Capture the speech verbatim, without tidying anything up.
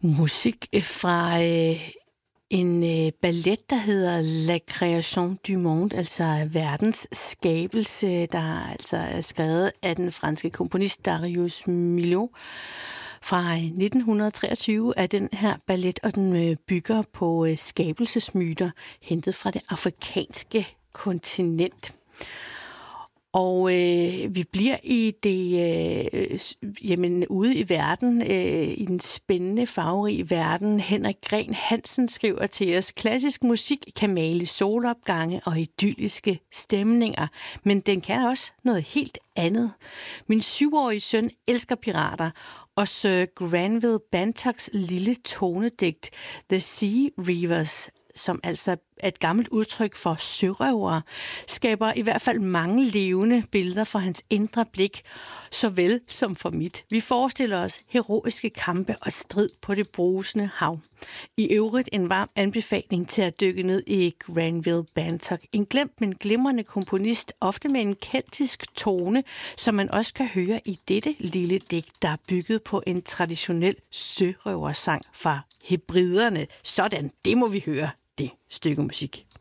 Musik fra øh, en øh, ballet, der hedder La Création du Monde, altså verdens skabelse, der altså er skrevet af den franske komponist Darius Milhaud. Fra nitten treogtyve er den her ballet, og den øh, bygger på øh, skabelsesmyter, hentet fra det afrikanske kontinent. Og øh, vi bliver i det, øh, jamen ude i verden, øh, i den spændende, farverige verden. Henrik Gren Hansen skriver til os, klassisk musik kan male solopgange og idylliske stemninger, men den kan også noget helt andet. Min syvårige søn elsker pirater, og Sir Granville Bantocks lille tonedigt, The Sea Reavers, som altså er et gammelt udtryk for sørøvere, skaber i hvert fald mange levende billeder for hans indre blik, såvel som for mit. Vi forestiller os heroiske kampe og strid på det brusende hav. I øvrigt en varm anbefaling til at dykke ned i Granville Bantock. En glemt, men glimrende komponist, ofte med en keltisk tone, som man også kan høre i dette lille digt, der er bygget på en traditionel sørøversang fra hebriderne. Sådan, det må vi høre, det stykke musik.